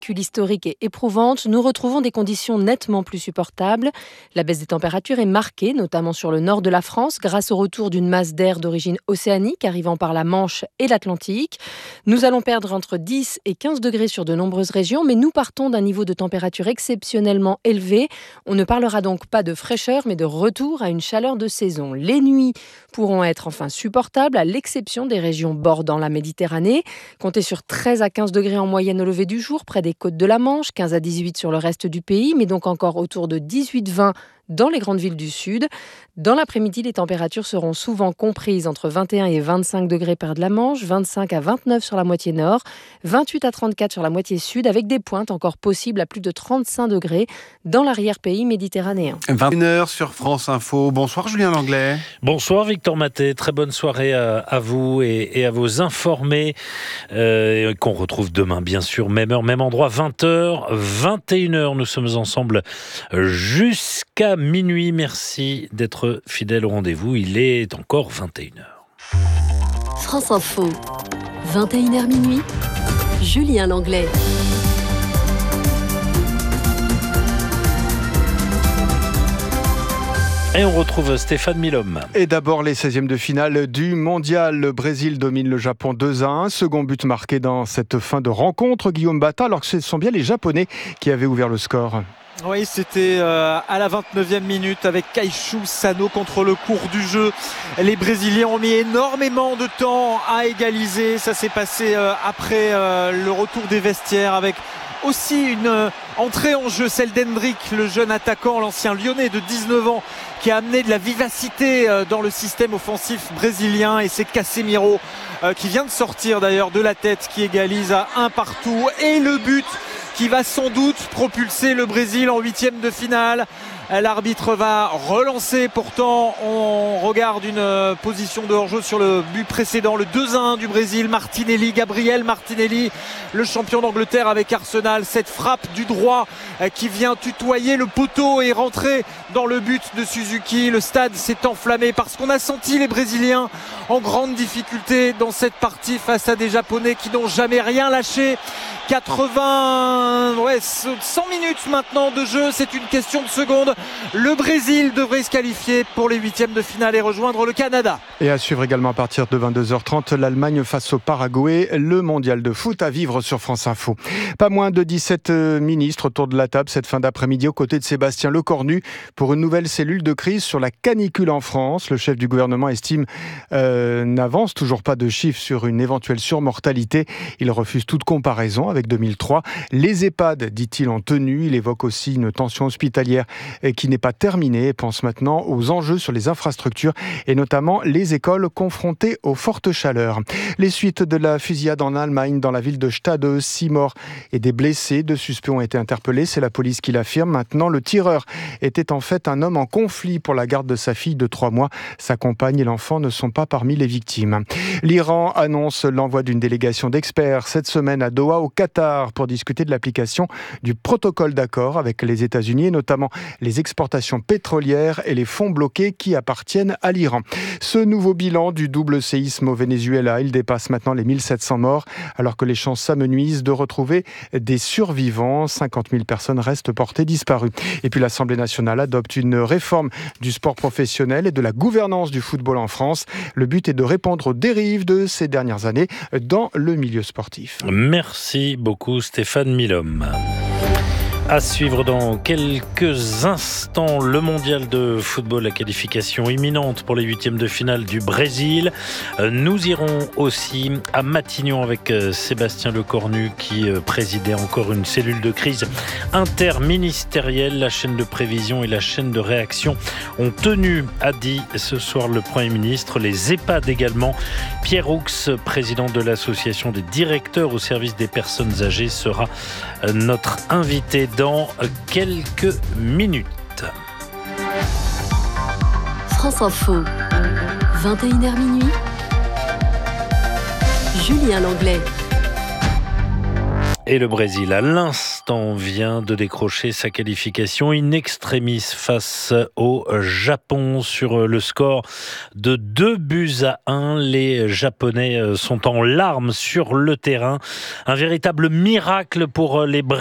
canicule historique et éprouvante, nous retrouvons des conditions nettement plus supportables. La baisse des températures est marquée, notamment sur le nord de la France, grâce au retour d'une masse d'air d'origine océanique arrivant par la Manche et l'Atlantique. Nous allons perdre entre 10 et 15 degrés sur de nombreuses régions, mais nous partons d'un niveau de température exceptionnellement élevé. On ne parlera donc pas de fraîcheur, mais de retour à une chaleur de saison. Les nuits pourront être enfin supportables, à l'exception des régions bordant la Méditerranée. Comptez sur 13 à 15 degrés en moyenne au lever du jour, près des côtes de la Manche, 15 à 18 sur le reste du pays, mais donc encore autour de 18-20 dans les grandes villes du sud. Dans l'après-midi, les températures seront souvent comprises entre 21 et 25 degrés près de la Manche, 25 à 29 sur la moitié nord, 28 à 34 sur la moitié sud, avec des pointes encore possibles à plus de 35 degrés dans l'arrière-pays méditerranéen. 21h sur France Info. Bonsoir Julien Langlais. Bonsoir Victor Maté, très bonne soirée à vous et à vos informés qu'on retrouve demain bien sûr, même heure, même endroit, 20h, 21h. Nous sommes ensemble jusqu'à minuit. Merci d'être fidèle au rendez-vous. Il est encore 21h. France Info, 21h minuit, Julien Langlais. Et on retrouve Stéphane Milhomme. Et d'abord les 16e de finale du mondial. Le Brésil domine le Japon 2-1. Second but marqué dans cette fin de rencontre, Guillaume Bata, alors que ce sont bien les Japonais qui avaient ouvert le score. Oui, c'était à la 29e minute avec Kaishu Sano contre le cours du jeu. Les Brésiliens ont mis énormément de temps à égaliser. Ça s'est passé après le retour des vestiaires avec aussi une entrée en jeu, celle d'Hendrick, le jeune attaquant, l'ancien Lyonnais de 19 ans, qui a amené de la vivacité dans le système offensif brésilien. Et c'est Casemiro qui vient de sortir d'ailleurs de la tête, qui égalise à 1 partout. Et le but qui va sans doute propulser le Brésil en 8e de finale. L'arbitre va relancer, pourtant on regarde une position de hors-jeu sur le but précédent, le 2-1 du Brésil. Martinelli, Gabriel Martinelli, le champion d'Angleterre avec Arsenal. Cette frappe du droit qui vient tutoyer le poteau et rentrer dans le but de Suzuki. Le stade s'est enflammé parce qu'on a senti les Brésiliens en grande difficulté dans cette partie face à des Japonais qui n'ont jamais rien lâché. 100 minutes maintenant de jeu, c'est une question de secondes. Le Brésil devrait se qualifier pour les 8e de finale et rejoindre le Canada. Et à suivre également à partir de 22h30, l'Allemagne face au Paraguay, le mondial de foot à vivre sur France Info. Pas moins de 17 ministres autour de la table cette fin d'après-midi aux côtés de Sébastien Lecornu pour une nouvelle cellule de crise sur la canicule en France. Le chef du gouvernement estime n'avance toujours pas de chiffres sur une éventuelle surmortalité. Il refuse toute comparaison avec 2003. Les EHPAD, dit-il, en tenue. Il évoque aussi une tension hospitalière qui n'est pas terminée et pense maintenant aux enjeux sur les infrastructures et notamment les écoles confrontées aux fortes chaleurs. Les suites de la fusillade en Allemagne dans la ville de Stade, 6 morts et des blessés. 2 suspects ont été interpellés, c'est la police qui l'affirme. Maintenant, le tireur était en fait un homme en conflit pour la garde de sa fille de 3 mois. Sa compagne et l'enfant ne sont pas parmi les victimes. L'Iran annonce l'envoi d'une délégation d'experts cette semaine à Doha, au Qatar, pour discuter de l'application du protocole d'accord avec les États-Unis et notamment les exportations pétrolières et les fonds bloqués qui appartiennent à l'Iran. Ce nouveau bilan du double séisme au Venezuela, il dépasse maintenant les 1700 morts, alors que les chances s'amenuisent de retrouver des survivants. 50 000 personnes restent portées disparues. Et puis l'Assemblée nationale adopte une réforme du sport professionnel et de la gouvernance du football en France. Le but est de répondre aux dérives de ces dernières années dans le milieu sportif. Merci beaucoup Stéphane Milhomme. À suivre dans quelques instants, le mondial de football, la qualification imminente pour les 8e de finale du Brésil. Nous irons aussi à Matignon avec Sébastien Lecornu qui présidait encore une cellule de crise interministérielle. La chaîne de prévision et la chaîne de réaction ont tenu, a dit ce soir le Premier ministre. Les EHPAD également. Pierre Roux, président de l'association des directeurs au service des personnes âgées, sera notre invité dans quelques minutes. France Info, 21h minuit, Julien Langlais. Et le Brésil à l'instant. l'instant, vient de décrocher sa qualification in extremis face au Japon sur le score de 2-1. Les Japonais sont en larmes sur le terrain. Un véritable miracle pour les